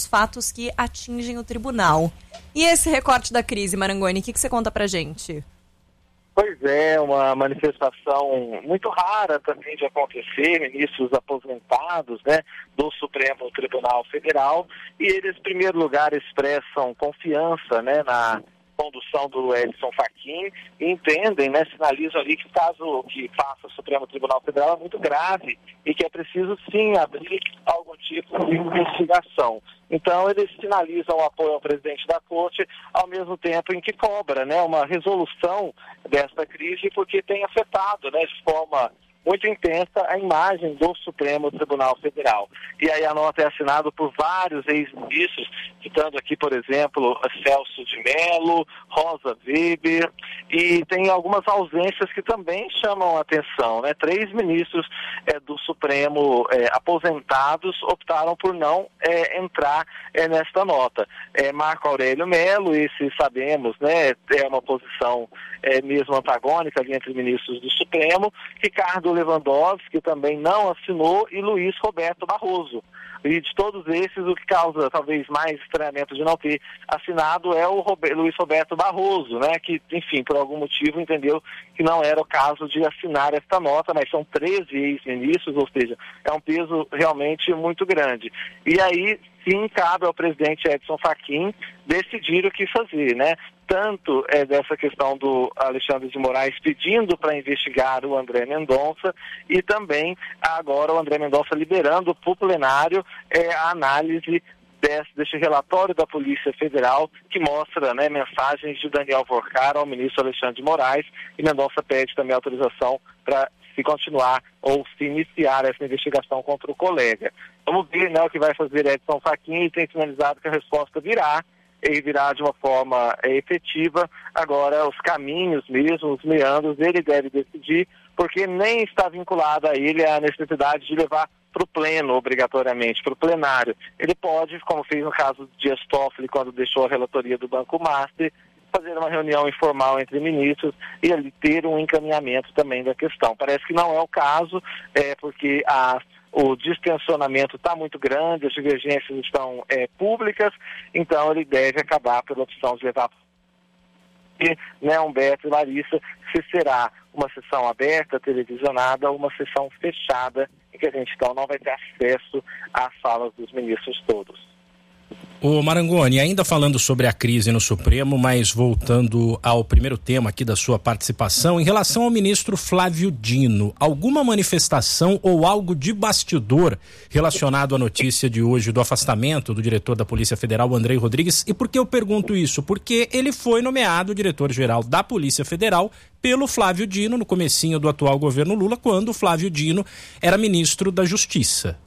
fatos que atingem o tribunal. E esse recorte da crise, Marangoni, o que você conta pra gente? Pois é, uma manifestação muito rara também de acontecer, ministros aposentados, né, do Supremo Tribunal Federal, e eles, em primeiro lugar, expressam confiança, né, na condução do Edson Fachin e entendem, né, sinalizam ali que o caso que passa o Supremo Tribunal Federal é muito grave e que é preciso sim abrir algum tipo de investigação. Então eles sinalizam o apoio ao presidente da Corte ao mesmo tempo em que cobra, né, uma resolução desta crise porque tem afetado, né, de forma muito intensa a imagem do Supremo Tribunal Federal. E aí a nota é assinada por vários ex-ministros, citando aqui, por exemplo, Celso de Mello, Rosa Weber, e tem algumas ausências que também chamam a atenção, né? 3 ministros do Supremo aposentados optaram por não entrar nesta nota. Marco Aurélio Mello, esse sabemos, né, é uma posição mesmo antagônica ali entre ministros do Supremo, Ricardo Lewandowski, que também não assinou, e Luiz Roberto Barroso. E de todos esses, o que causa talvez mais estranhamento de não ter assinado é o Luiz Roberto Barroso, né, que, enfim, por algum motivo entendeu que não era o caso de assinar esta nota, mas são 13 ex-ministros, ou seja, é um peso realmente muito grande. E aí, sim, cabe ao presidente Edson Fachin decidir o que fazer, né? Tanto dessa questão do Alexandre de Moraes pedindo para investigar o André Mendonça e também agora o André Mendonça liberando para o plenário a análise deste relatório da Polícia Federal que mostra, né, mensagens de Daniel Vorcar ao ministro Alexandre de Moraes, e Mendonça pede também autorização para se continuar ou se iniciar essa investigação contra o colega. Vamos ver, né, o que vai fazer Edson Fachin, e tem sinalizado que a resposta virá, e virá de uma forma efetiva. Agora, os caminhos mesmo, os meandros, ele deve decidir, porque nem está vinculada a ele a necessidade de levar para o pleno, obrigatoriamente, para o plenário. Ele pode, como fez no caso do Dias Toffoli, quando deixou a relatoria do Banco Master, fazer uma reunião informal entre ministros e ali ter um encaminhamento também da questão. Parece que não é o caso, porque o distensionamento está muito grande, as divergências estão públicas, então ele deve acabar pela opção de levar, né, Humberto e Larissa, se será uma sessão aberta, televisionada, ou uma sessão fechada, em que a gente então não vai ter acesso às salas dos ministros todos. Ô Marangoni, ainda falando sobre a crise no Supremo, mas voltando ao primeiro tema aqui da sua participação, em relação ao ministro Flávio Dino, alguma manifestação ou algo de bastidor relacionado à notícia de hoje do afastamento do diretor da Polícia Federal, Andrei Rodrigues? E por que eu pergunto isso? Porque ele foi nomeado diretor-geral da Polícia Federal pelo Flávio Dino no comecinho do atual governo Lula, quando o Flávio Dino era ministro da Justiça.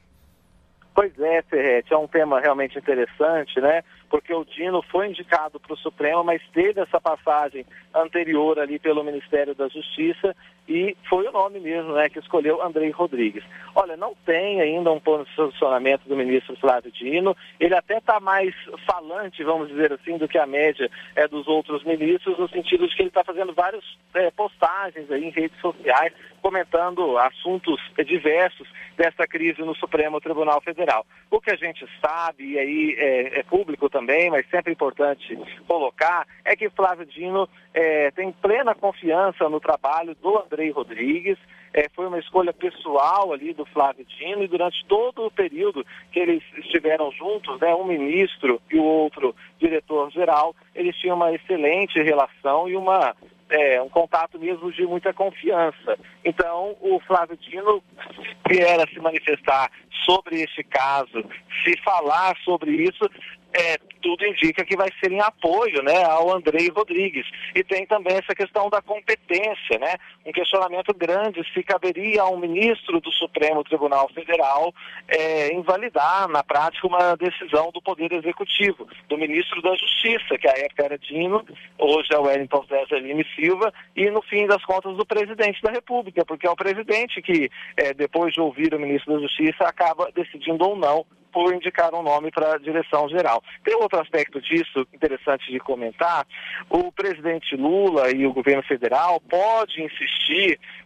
Pois é, Ferretti, é um tema realmente interessante, né? Porque o Dino foi indicado para o Supremo, mas teve essa passagem anterior ali pelo Ministério da Justiça e foi o nome mesmo, né, que escolheu Andrei Rodrigues. Olha, não tem ainda um posicionamento do ministro Flávio Dino, ele até está mais falante, vamos dizer assim, do que a média dos outros ministros, no sentido de que ele está fazendo várias postagens aí em redes sociais, comentando assuntos diversos dessa crise no Supremo Tribunal Federal. O que a gente sabe, e aí é público também, mas sempre importante colocar, é que Flávio Dino tem plena confiança no trabalho do Andrei Rodrigues. Foi uma escolha pessoal ali do Flávio Dino, e durante todo o período que eles estiveram juntos, né, um ministro e o outro diretor-geral, eles tinham uma excelente relação e um contato mesmo de muita confiança. Então, o Flávio Dino, se vier a se manifestar sobre este caso, se falar sobre isso, tudo indica que vai ser em apoio, né, ao Andrei Rodrigues. E tem também essa questão da competência, né? Um questionamento grande se caberia a um ministro do Supremo Tribunal Federal invalidar, na prática, uma decisão do Poder Executivo, do ministro da Justiça, que à época era Dino, hoje é o Wellington César Lima Silva, e no fim das contas do presidente da República, porque é o presidente que, depois de ouvir o ministro da Justiça, acaba decidindo ou não por indicar um nome para a direção geral. Tem outro aspecto disso interessante de comentar. O presidente Lula e o governo federal pode insistir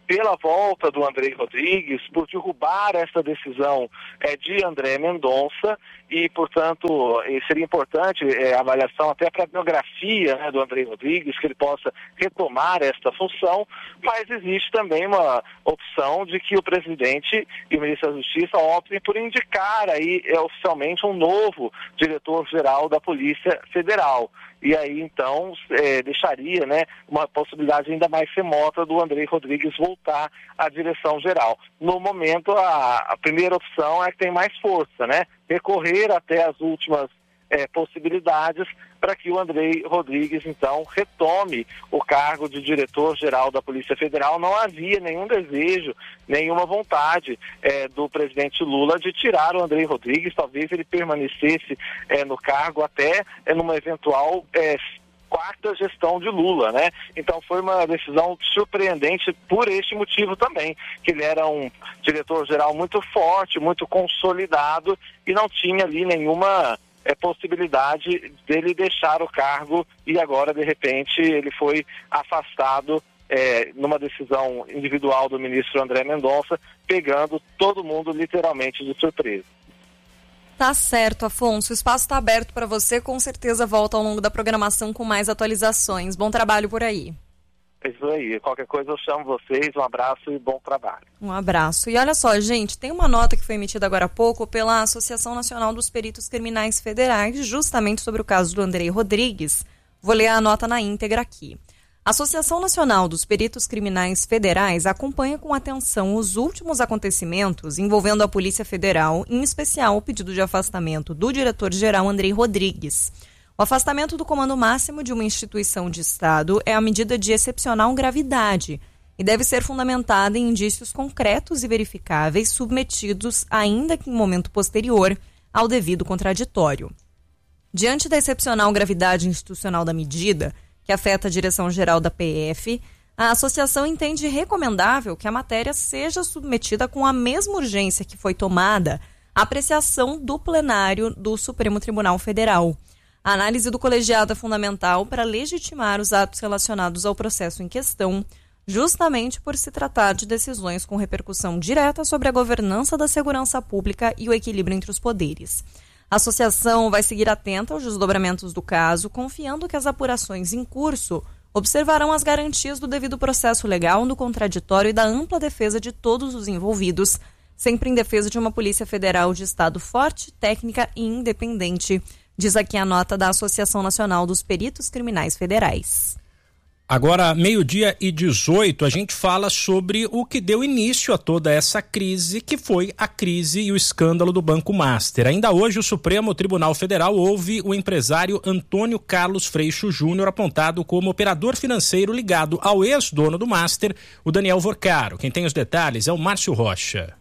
pela volta do Andrei Rodrigues, por derrubar essa decisão de André Mendonça e, portanto, seria importante a avaliação até para a biografia, né, do Andrei Rodrigues, que ele possa retomar esta função, mas existe também uma opção de que o presidente e o ministro da Justiça optem por indicar aí oficialmente um novo diretor-geral da Polícia Federal. E aí, então, deixaria, né, uma possibilidade ainda mais remota do Andrei Rodrigues voltar à direção geral. No momento, a primeira opção é que tem mais força, né? Recorrer até as últimas possibilidades para que o Andrei Rodrigues, então, retome o cargo de diretor-geral da Polícia Federal. Não havia nenhum desejo, nenhuma vontade do presidente Lula de tirar o Andrei Rodrigues. Talvez ele permanecesse no cargo até numa eventual quarta gestão de Lula, né? Então foi uma decisão surpreendente por este motivo também, que ele era um diretor-geral muito forte, muito consolidado e não tinha ali nenhuma possibilidade dele deixar o cargo e agora, de repente, ele foi afastado numa decisão individual do ministro André Mendonça, pegando todo mundo literalmente de surpresa. Tá certo, Afonso. O espaço está aberto para você. Com certeza volta ao longo da programação com mais atualizações. Bom trabalho por aí. É isso aí. Qualquer coisa eu chamo vocês. Um abraço e bom trabalho. Um abraço. E olha só, gente, tem uma nota que foi emitida agora há pouco pela Associação Nacional dos Peritos Criminais Federais, justamente sobre o caso do Andrei Rodrigues. Vou ler a nota na íntegra aqui. A Associação Nacional dos Peritos Criminais Federais acompanha com atenção os últimos acontecimentos envolvendo a Polícia Federal, em especial o pedido de afastamento do diretor-geral Andrei Rodrigues. O afastamento do comando máximo de uma instituição de Estado é a medida de excepcional gravidade e deve ser fundamentada em indícios concretos e verificáveis submetidos, ainda que em momento posterior, ao devido contraditório. Diante da excepcional gravidade institucional da medida, que afeta a direção-geral da PF, a associação entende recomendável que a matéria seja submetida com a mesma urgência que foi tomada à apreciação do plenário do Supremo Tribunal Federal. A análise do colegiado é fundamental para legitimar os atos relacionados ao processo em questão, justamente por se tratar de decisões com repercussão direta sobre a governança da segurança pública e o equilíbrio entre os poderes. A associação vai seguir atenta aos desdobramentos do caso, confiando que as apurações em curso observarão as garantias do devido processo legal, do contraditório e da ampla defesa de todos os envolvidos, sempre em defesa de uma Polícia Federal de Estado forte, técnica e independente, diz aqui a nota da Associação Nacional dos Peritos Criminais Federais. Agora, 12:18, a gente fala sobre o que deu início a toda essa crise, que foi a crise e o escândalo do Banco Master. Ainda hoje, o Supremo Tribunal Federal ouve o empresário Antônio Carlos Freixo Júnior, apontado como operador financeiro ligado ao ex-dono do Master, o Daniel Vorcaro. Quem tem os detalhes é o Márcio Rocha.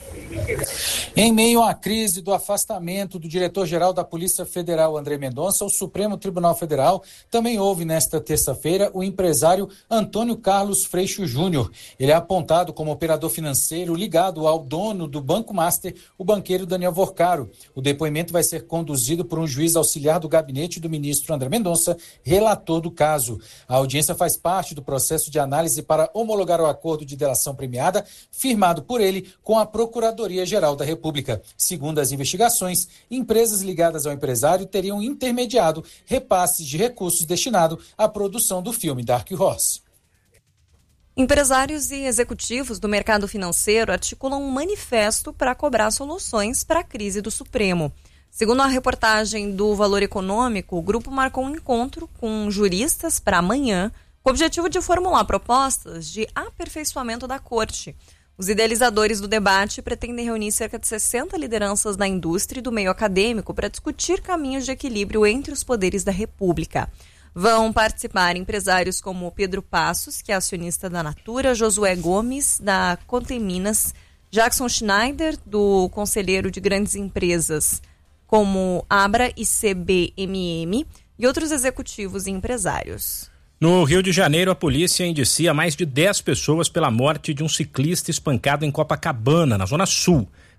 Em meio à crise do afastamento do diretor-geral da Polícia Federal, André Mendonça, o Supremo Tribunal Federal também ouve nesta terça-feira o empresário Antônio Carlos Freixo Júnior. Ele é apontado como operador financeiro ligado ao dono do Banco Master, o banqueiro Daniel Vorcaro. O depoimento vai ser conduzido por um juiz auxiliar do gabinete do ministro André Mendonça, relator do caso. A audiência faz parte do processo de análise para homologar o acordo de delação premiada, firmado por ele com a Procuradoria-Geral da República. Segundo as investigações, empresas ligadas ao empresário teriam intermediado repasses de recursos destinados à produção do filme Dark Horse. Empresários e executivos do mercado financeiro articulam um manifesto para cobrar soluções para a crise do Supremo. Segundo a reportagem do Valor Econômico, o grupo marcou um encontro com juristas para amanhã, com o objetivo de formular propostas de aperfeiçoamento da Corte. Os idealizadores do debate pretendem reunir cerca de 60 lideranças da indústria e do meio acadêmico para discutir caminhos de equilíbrio entre os poderes da República. Vão participar empresários como Pedro Passos, que é acionista da Natura, Josué Gomes, da Conteminas, Jackson Schneider, do Conselheiro de Grandes Empresas, como Abra e CBMM, e outros executivos e empresários. No Rio de Janeiro, a polícia indicia mais de 10 pessoas pela morte de um ciclista espancado em Copacabana, na Zona Sul.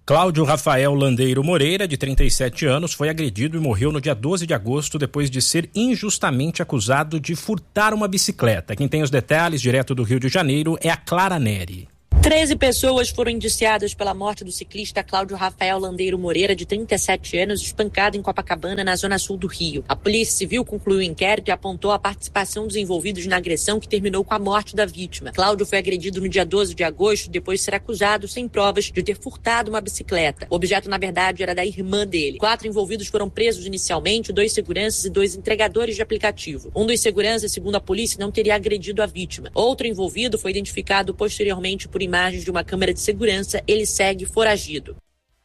Cláudio Rafael Landeiro Moreira, de 37 anos, foi agredido e morreu no dia 12 de agosto depois de ser injustamente acusado de furtar uma bicicleta. Quem tem os detalhes, direto do Rio de Janeiro, é a Clara Neri. 13 pessoas foram indiciadas pela morte do ciclista Cláudio Rafael Landeiro Moreira, de 37 anos, espancado em Copacabana, na zona sul do Rio. A Polícia Civil concluiu o inquérito e apontou a participação dos envolvidos na agressão que terminou com a morte da vítima. Cláudio foi agredido no dia 12 de agosto, depois de ser acusado, sem provas, de ter furtado uma bicicleta. O objeto, na verdade, era da irmã dele. 4 envolvidos foram presos inicialmente, 2 seguranças e 2 entregadores de aplicativo. Um dos seguranças, segundo a polícia, não teria agredido a vítima. Outro envolvido foi identificado posteriormente por imagens de uma câmera de segurança. Ele segue foragido.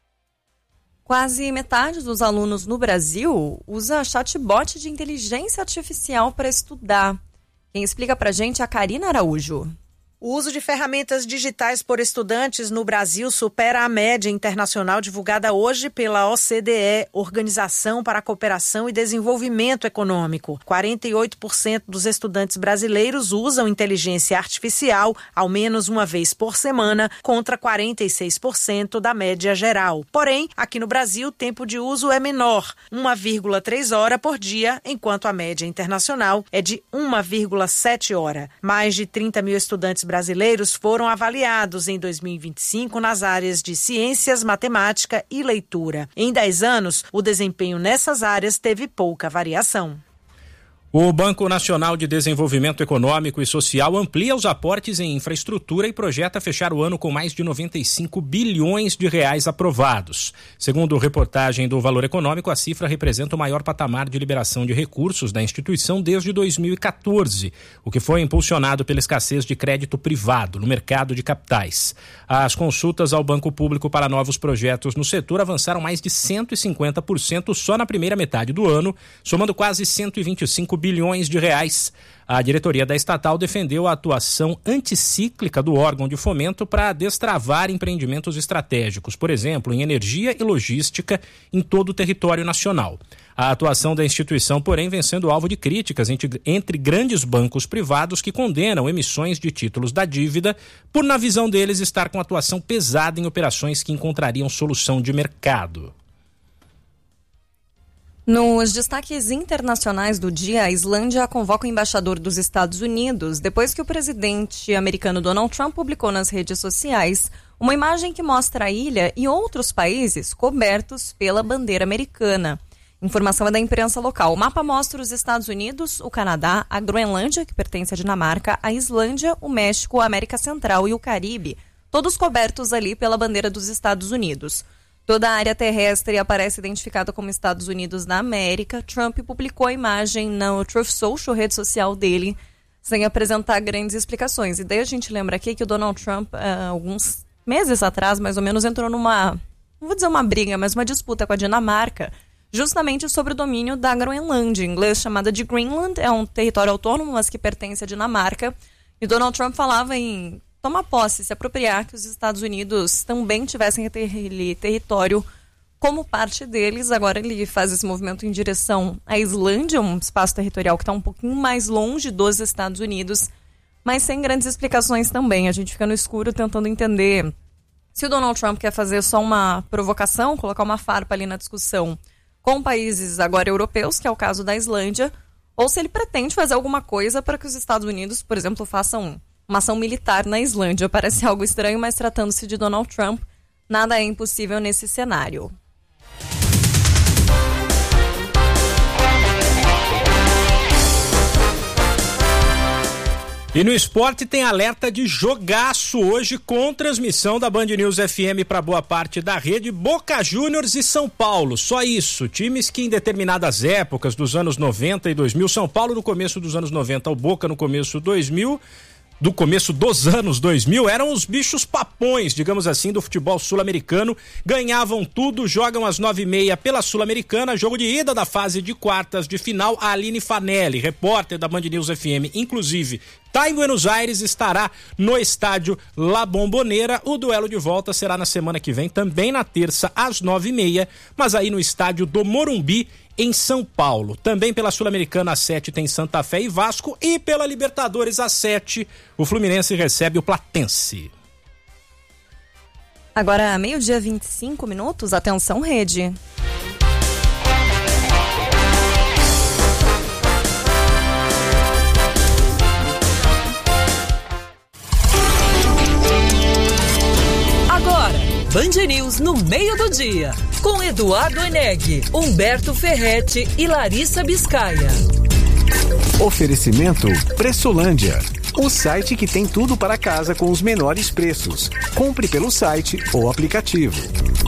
Quase metade dos alunos no Brasil usa chatbot de inteligência artificial para estudar. Quem explica pra gente é a Karina Araújo. O uso de ferramentas digitais por estudantes no Brasil supera a média internacional divulgada hoje pela OCDE, Organização para a Cooperação e Desenvolvimento Econômico. 48% dos estudantes brasileiros usam inteligência artificial ao menos uma vez por semana, contra 46% da média geral. Porém, aqui no Brasil, o tempo de uso é menor, 1,3 horas por dia, enquanto a média internacional é de 1,7 horas. Mais de 30 mil estudantes brasileiros foram avaliados em 2025 nas áreas de ciências, matemática e leitura. Em 10 anos, o desempenho nessas áreas teve pouca variação. O Banco Nacional de Desenvolvimento Econômico e Social amplia os aportes em infraestrutura e projeta fechar o ano com mais de 95 bilhões de reais aprovados. Segundo reportagem do Valor Econômico, a cifra representa o maior patamar de liberação de recursos da instituição desde 2014, o que foi impulsionado pela escassez de crédito privado no mercado de capitais. As consultas ao Banco Público para novos projetos no setor avançaram mais de 150% só na primeira metade do ano, somando quase 125 bilhões de reais. A diretoria da estatal defendeu a atuação anticíclica do órgão de fomento para destravar empreendimentos estratégicos, por exemplo, em energia e logística em todo o território nacional. A atuação da instituição, porém, vem sendo alvo de críticas entre grandes bancos privados que condenam emissões de títulos da dívida por, na visão deles, estar com atuação pesada em operações que encontrariam solução de mercado. Nos destaques internacionais do dia, a Islândia convoca o embaixador dos Estados Unidos depois que o presidente americano Donald Trump publicou nas redes sociais uma imagem que mostra a ilha e outros países cobertos pela bandeira americana. Informação é da imprensa local. O mapa mostra os Estados Unidos, o Canadá, a Groenlândia, que pertence à Dinamarca, a Islândia, o México, a América Central e o Caribe, todos cobertos ali pela bandeira dos Estados Unidos. Toda a área terrestre aparece identificada como Estados Unidos da América. Trump publicou a imagem no Truth Social, rede social dele, sem apresentar grandes explicações. E daí a gente lembra aqui que o Donald Trump, alguns meses atrás, mais ou menos, entrou numa, não vou dizer uma briga, mas uma disputa com a Dinamarca, justamente sobre o domínio da Groenlândia, em inglês chamada de Greenland. É um território autônomo, mas que pertence à Dinamarca. E Donald Trump falava em tomar posse, se apropriar, que os Estados Unidos também tivessem aquele território como parte deles. Agora ele faz esse movimento em direção à Islândia, um espaço territorial que está um pouquinho mais longe dos Estados Unidos, mas sem grandes explicações também. A gente fica no escuro tentando entender se o Donald Trump quer fazer só uma provocação, colocar uma farpa ali na discussão com países agora europeus, que é o caso da Islândia, ou se ele pretende fazer alguma coisa para que os Estados Unidos, por exemplo, façam uma ação militar na Islândia. Parece algo estranho, mas tratando-se de Donald Trump, nada é impossível nesse cenário. E no esporte tem alerta de jogaço hoje com transmissão da Band News FM para boa parte da rede. Boca Juniors e São Paulo, só isso. Times que em determinadas épocas dos anos 90 e 2000, São Paulo no começo dos anos 90, o Boca no começo 2000, do começo dos anos 2000, eram os bichos papões, digamos assim, do futebol sul-americano. Ganhavam tudo, jogam às 9h30 pela Sul-Americana, jogo de ida da fase de quartas de final. A Aline Fanelli, repórter da Band News FM, inclusive, tá em Buenos Aires, estará no estádio La Bombonera. O duelo de volta será na semana que vem, também na terça, às 9h30, mas aí no estádio do Morumbi, em São Paulo. Também pela Sul-Americana às 7 tem Santa Fé e Vasco, e pela Libertadores às 7 o Fluminense recebe o Platense. Agora, 12h25, atenção rede. Agora, Band News no meio do dia, com Eduardo Eneg, Humberto Ferretti e Larissa Biscaia. Oferecimento Pressolândia, o site que tem tudo para casa com os menores preços. Compre pelo site ou aplicativo.